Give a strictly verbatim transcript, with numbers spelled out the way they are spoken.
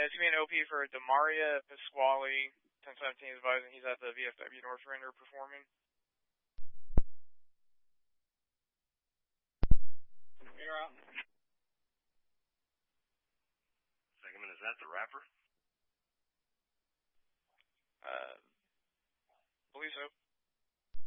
it's going to be an O P for Demaria Pasquale, ten seventeen is advising he's at the V F W North Render performing. You're out. Segment, is that the rapper? Uh, believe so.